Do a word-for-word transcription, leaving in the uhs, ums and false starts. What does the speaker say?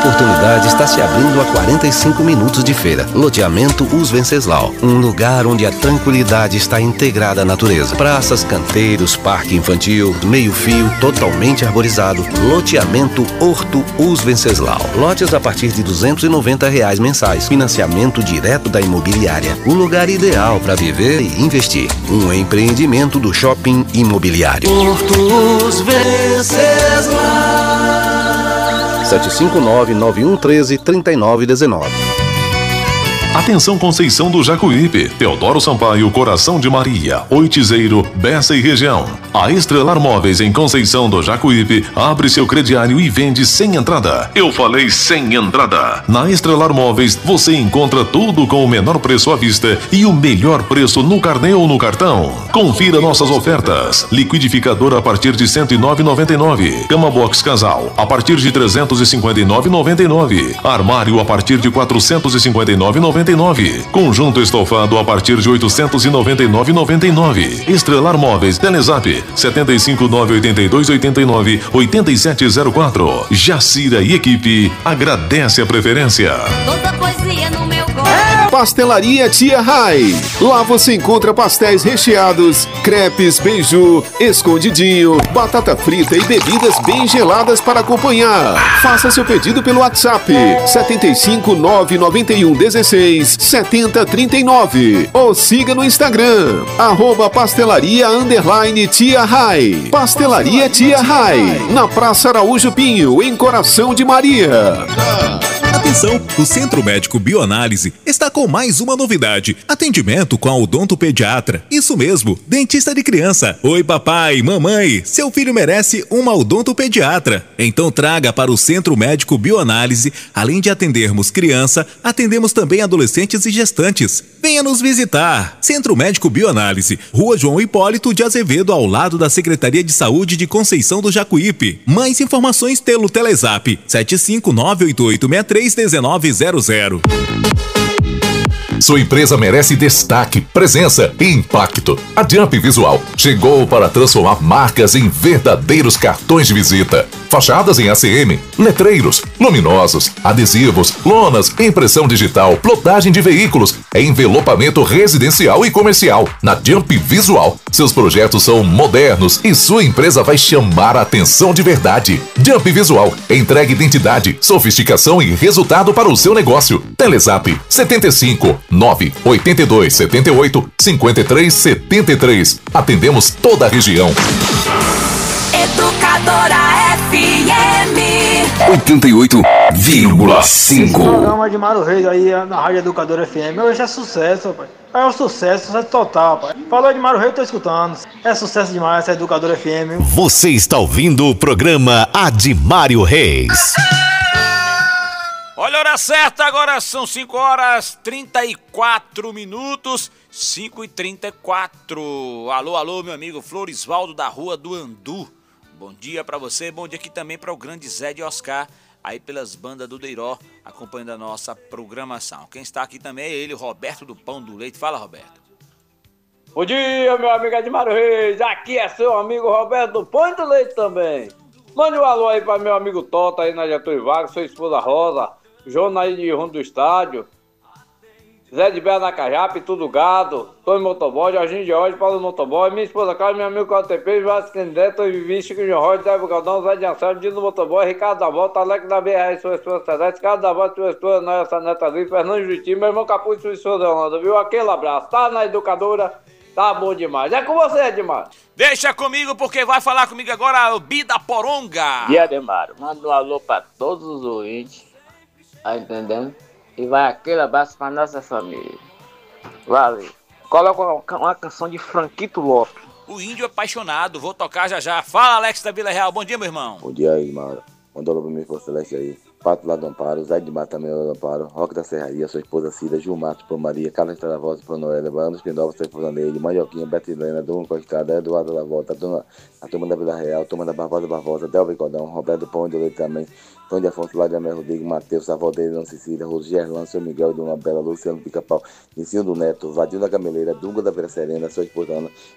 oportunidade está se abrindo a quarenta e cinco minutos de feira. Loteamento Os Venceslau, um lugar onde a tranquilidade está integrada à natureza. Praças, canteiros, parque infantil, meio-fio, totalmente arborizado. Loteamento Horto Os Venceslau. Lotes a partir de duzentos e noventa reais mensais. Financiamento direto da imobiliária. O lugar ideal para viver e investir. Um empreendimento do Shopping Imobiliário. Horto Os Venceslau. sete cinco nove, nove um um três, três nove um nove. Atenção Conceição do Jacuípe, Teodoro Sampaio, Coração de Maria, Oitizeiro, Bessa e região. A Estrelar Móveis em Conceição do Jacuípe abre seu crediário e vende sem entrada. Eu falei sem entrada. Na Estrelar Móveis você encontra tudo com o menor preço à vista e o melhor preço no carnê ou no cartão. Confira nossas ofertas. Liquidificador a partir de cento e nove reais e noventa e nove centavos. Cama Box Casal a partir de trezentos e cinquenta e nove reais e noventa e nove centavos. Armário a partir de quatrocentos e cinquenta e nove reais e noventa e nove centavos. Conjunto estofado a partir de oitocentos e noventa e nove reais e noventa e nove centavos. Estrelar Móveis, Telezap sete cinco nove oito dois oito nove oito sete zero quatro. Jacira e equipe agradece a preferência. Toda poesia no meu corpo. Pastelaria Tia Rai. Lá você encontra pastéis recheados, crepes, beiju, escondidinho, batata frita e bebidas bem geladas para acompanhar. Faça seu pedido pelo WhatsApp sete cinco nove nove um um seis sete zero três nove ou siga no Instagram arroba pastelaria underline Tia Rai. Pastelaria Tia Rai, na Praça Araújo Pinho, em Coração de Maria. Atenção, o Centro Médico Bioanálise está com mais uma novidade. Atendimento com a odontopediatra. Isso mesmo, dentista de criança. Oi papai, mamãe, seu filho merece uma odontopediatra. Então traga para o Centro Médico Bioanálise. Além de atendermos criança, atendemos também adolescentes e gestantes. Venha nos visitar. Centro Médico Bioanálise, Rua João Hipólito de Azevedo, ao lado da Secretaria de Saúde de Conceição do Jacuípe. Mais informações pelo Telezap sete cinco nove oito oito seis três um nove zero zero. Sua empresa merece destaque, presença e impacto. A Jump Visual chegou para transformar marcas em verdadeiros cartões de visita. Fachadas em A C M, letreiros, luminosos, adesivos, lonas, impressão digital, plotagem de veículos, envelopamento residencial e comercial. Na Jump Visual, seus projetos são modernos e sua empresa vai chamar a atenção de verdade. Jump Visual entrega identidade, sofisticação e resultado para o seu negócio. Telezap sete cinco nove oito dois sete oito cinco três sete três. Atendemos toda a região. Educadora F M oitenta e oito vírgula cinco. Esse programa de Mário Reis aí na Rádio Educadora F M hoje é sucesso, rapaz. É um sucesso, sucesso total, rapaz. Falou de Mário Reis, tô escutando. É sucesso demais essa Educadora F M. Você está ouvindo o programa Admário Reis. Olha a hora certa, agora são cinco horas e trinta e quatro minutos, cinco e trinta e quatro. Alô, alô, meu amigo Florisvaldo da Rua do Andu. Bom dia pra você, bom dia aqui também para o grande Zé de Oscar, aí pelas bandas do Deiró, acompanhando a nossa programação. Quem está aqui também é ele, Roberto do Pão do Leite. Fala, Roberto. Bom dia, meu amigo Admário Reis, aqui é seu amigo Roberto do Pão do Leite também. Mande um alô aí para meu amigo Tota aí na Getúlio Vargas, sua esposa Rosa, João aí de Rundo do Estádio, Zé de Bé na Cajape, Tudo Gado, Tony Motoboy, Jorginho Jorge, Paulo Motoboy, minha esposa Carlos, meu amigo Cláudio T P, Vasco Candé, Tony Vivi, Chico Jorge, Débora Galdão, Zé de Anselmo, Dino Motoboy, Ricardo da Volta, Alex da B R, sua esposa Celeste, Ricardo da Volta, sua esposa Nossa Neta Liz, Fernando Juti, meu irmão Capuz, sua esposa Holanda, viu? Aquele abraço, tá na Educadora, tá bom demais. É com você, Edmar. Deixa comigo porque vai falar comigo agora o Bida Poronga. E Admário, manda um alô pra todos os ouvintes, tá entendendo? E vai aquele abraço pra nossa família. Valeu. Coloca uma, uma canção de Franquito Lopes. O Índio Apaixonado, vou tocar já já. Fala, Alex da Vila Real. Bom dia, meu irmão. Bom dia aí, Mauro. Manda alô pra mim, Força Celeste aí. Pato lá do Amparo, Zé de Mar também lá do Amparo, Roque da Serraria, sua esposa Cida, Gilmato, por Maria, Carlos da Voz, por Noela, Bando Espindosa, sua esposa Neide, Mandioquinha, Betilena, Dona Costada, Eduardo da Volta, a turma, a turma da Vila Real, a turma da Barbosa Barbosa, Delva Codão, Roberto Pão de Leite também, Tom de Afonso, Lá de Amé Rodrigo, Matheus, Savaldeiro, Dona Cecília, Rosier, Gerlando, Seu Miguel, Dona Bela, Luciano Pica-Pau, Nicinho do Neto, Vadinho da Gameleira, Dunga da Vera Serena, sua esposa Ana,